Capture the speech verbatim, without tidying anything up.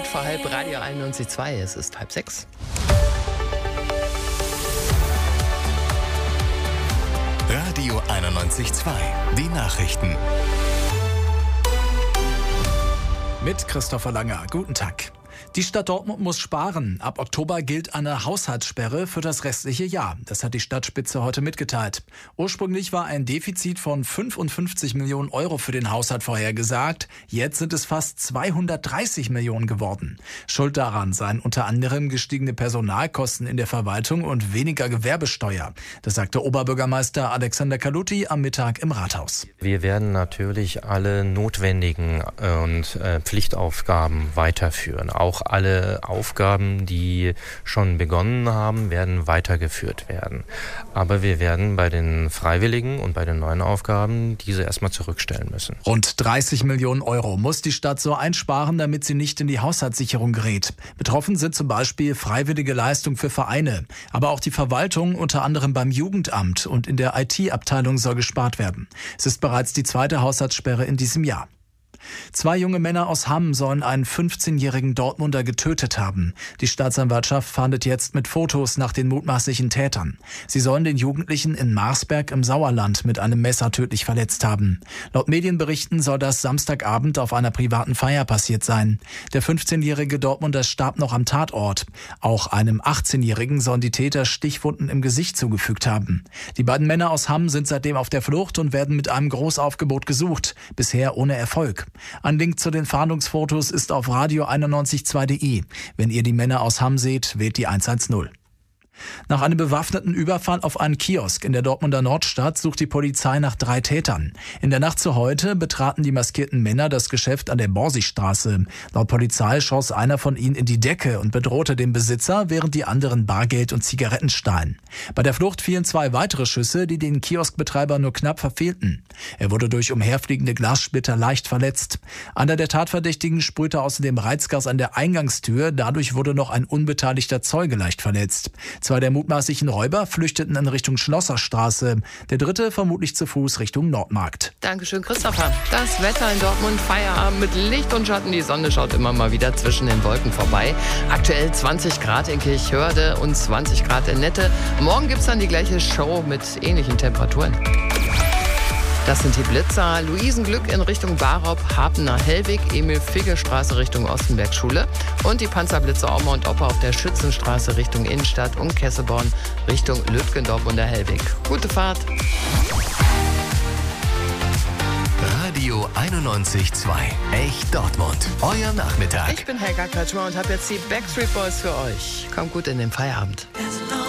Minute vor halb, Radio einundneunzig Komma zwei. Es ist halb sechs. Radio einundneunzig Komma zwei. Die Nachrichten. Mit Christopher Langer. Guten Tag. Die Stadt Dortmund muss sparen. Ab Oktober gilt eine Haushaltssperre für das restliche Jahr. Das hat die Stadtspitze heute mitgeteilt. Ursprünglich war ein Defizit von fünfundfünfzig Millionen Euro für den Haushalt vorhergesagt. Jetzt sind es fast zweihundertdreißig Millionen geworden. Schuld daran seien unter anderem gestiegene Personalkosten in der Verwaltung und weniger Gewerbesteuer. Das sagte Oberbürgermeister Alexander Kalutti am Mittag im Rathaus. Wir werden natürlich alle notwendigen und äh, Pflichtaufgaben weiterführen. Auch alle Aufgaben, die schon begonnen haben, werden weitergeführt werden. Aber wir werden bei den Freiwilligen und bei den neuen Aufgaben diese erstmal zurückstellen müssen. Rund dreißig Millionen Euro muss die Stadt so einsparen, damit sie nicht in die Haushaltssicherung gerät. Betroffen sind zum Beispiel freiwillige Leistungen für Vereine. Aber auch die Verwaltung, unter anderem beim Jugendamt und in der I T-Abteilung, soll gespart werden. Es ist bereits die zweite Haushaltssperre in diesem Jahr. Zwei junge Männer aus Hamm sollen einen fünfzehnjährigen Dortmunder getötet haben. Die Staatsanwaltschaft fahndet jetzt mit Fotos nach den mutmaßlichen Tätern. Sie sollen den Jugendlichen in Marsberg im Sauerland mit einem Messer tödlich verletzt haben. Laut Medienberichten soll das Samstagabend auf einer privaten Feier passiert sein. Der fünfzehnjährige Dortmunder starb noch am Tatort. Auch einem achtzehnjährigen sollen die Täter Stichwunden im Gesicht zugefügt haben. Die beiden Männer aus Hamm sind seitdem auf der Flucht und werden mit einem Großaufgebot gesucht. Bisher ohne Erfolg. Ein Link zu den Fahndungsfotos ist auf radio einundneunzig Komma zwei punkt de. Wenn ihr die Männer aus Hamm seht, wählt die hundertzehn. Nach einem bewaffneten Überfall auf einen Kiosk in der Dortmunder Nordstadt sucht die Polizei nach drei Tätern. In der Nacht zu heute betraten die maskierten Männer das Geschäft an der Borsigstraße. Laut Polizei schoss einer von ihnen in die Decke und bedrohte den Besitzer, während die anderen Bargeld und Zigaretten stahlen. Bei der Flucht fielen zwei weitere Schüsse, die den Kioskbetreiber nur knapp verfehlten. Er wurde durch umherfliegende Glassplitter leicht verletzt. Einer der Tatverdächtigen sprühte außerdem Reizgas an der Eingangstür. Dadurch wurde noch ein unbeteiligter Zeuge leicht verletzt. Zwei der mutmaßlichen Räuber flüchteten in Richtung Schlosserstraße. Der dritte vermutlich zu Fuß Richtung Nordmarkt. Dankeschön, Christopher. Das Wetter in Dortmund, Feierabend mit Licht und Schatten. Die Sonne schaut immer mal wieder zwischen den Wolken vorbei. Aktuell zwanzig Grad in Kirchhörde und zwanzig Grad in Nette. Morgen gibt's dann die gleiche Show mit ähnlichen Temperaturen. Das sind die Blitzer. Luisenglück in Richtung Barop, Hapener Hellwig, Emil-Figge-Straße Richtung Ostenberg-Schule und die Panzerblitzer Oma und Opa auf der Schützenstraße Richtung Innenstadt und Kesselborn Richtung Lütgendorf und der Hellwig. Gute Fahrt. Radio einundneunzig Komma zwei. Echt Dortmund. Euer Nachmittag. Ich bin Helga Kretschmer und habe jetzt die Backstreet Boys für euch. Kommt gut in den Feierabend.